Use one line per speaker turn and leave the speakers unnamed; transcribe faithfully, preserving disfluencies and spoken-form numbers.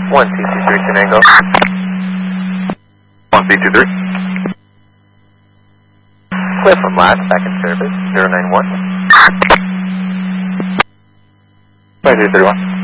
one two two three, Sanango.
one C two three.
Clear from last, back in service, zero nine one.
nine two three one.